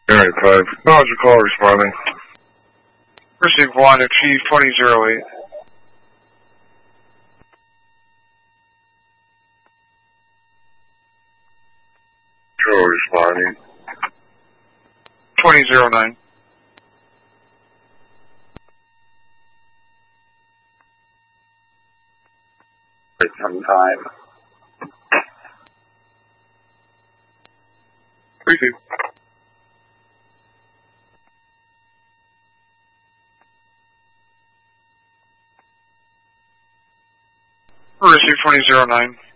Area 5. Acknowledge your call, responding. Receive 1, achieve 2008. Control responding. 2009. For some time. Receive. Receive 2009.